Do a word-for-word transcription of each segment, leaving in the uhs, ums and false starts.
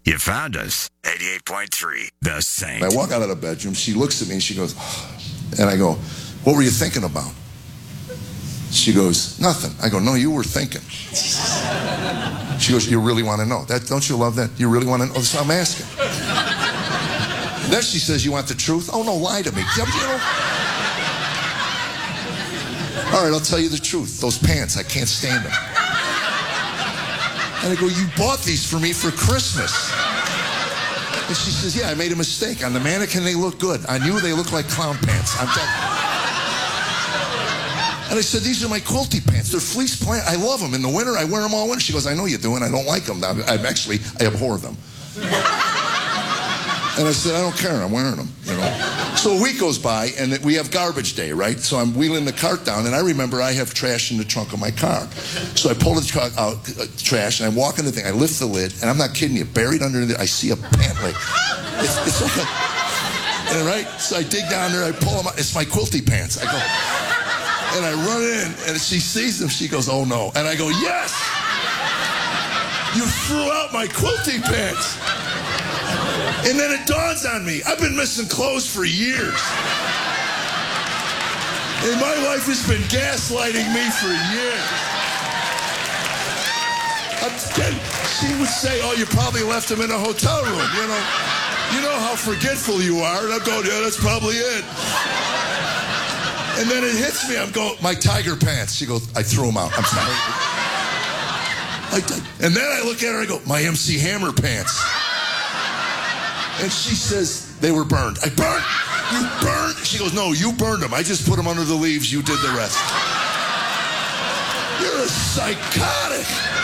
You found us. eighty-eight point three, The Saint. I walk out of the bedroom. She looks at me and she goes, and I go, what were you thinking about? She goes, nothing. I go, no, you were thinking. She goes, you really want to know? That, don't you love that? You really want to know? So I'm asking. Then she says, you want the truth? Oh, no, lie to me. You know? All right, I'll tell you the truth. Those pants, I can't stand them. And I go, you bought these for me for Christmas. And she says, yeah, I made a mistake. On the mannequin, they look good. On you, they look like clown pants. I'm And I said, these are my quilty pants. They're fleece plant. I love them. In the winter, I wear them all winter. She goes, I know you do, and I don't like them. I'm, I'm actually, I abhor them. And I said, I don't care. I'm wearing them, you know. So a week goes by, and we have garbage day, right? So I'm wheeling the cart down, and I remember I have trash in the trunk of my car. So I pull the truck out, uh, trash, and I walk in the thing. I lift the lid, and I'm not kidding you. Buried under it, I see a pant leg. It's, it's like a, and right? So I dig down there, I pull them out. It's my quilty pants. I go, and I run in, and she sees them. She goes, oh, no. And I go, yes! You threw out my quilty pants. And then it dawns on me, I've been missing clothes for years. And my wife has been gaslighting me for years. She would say, oh, you probably left them in a hotel room, you know. You know how forgetful you are. And I'm going, yeah, that's probably it. And then it hits me, I'm going, my tiger pants. She goes, I threw them out, I'm sorry. I, and then I look at her, I go, my M C Hammer pants. And she says, they were burned. I burned? You burned? She goes, no, you burned them. I just put them under the leaves. You did the rest. You're a psychotic.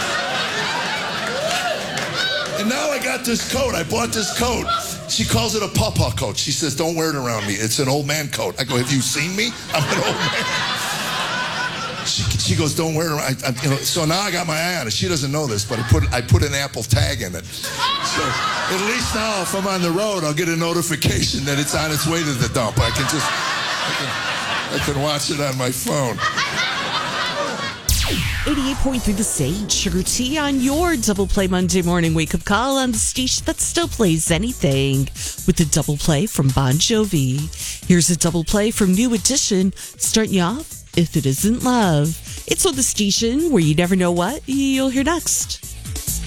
And now I got this coat. I bought this coat. She calls it a pawpaw coat. She says, don't wear it around me. It's an old man coat. I go, have you seen me? I'm an old man. She, she goes, don't wear it around. I, I, you know, so now I got my eye on it. She doesn't know this, but I put, I put an Apple tag in it. So at least now, if I'm on the road, I'll get a notification that it's on its way to the dump. I can just, I can, I can watch it on my phone. eighty-eight point three The Saint, Sugar Tea on your Double Play Monday morning wake-up call on the station that still plays anything with the Double Play from Bon Jovi. Here's a Double Play from New Edition, starting you off, If It Isn't Love. It's on the station where you never know what you'll hear next.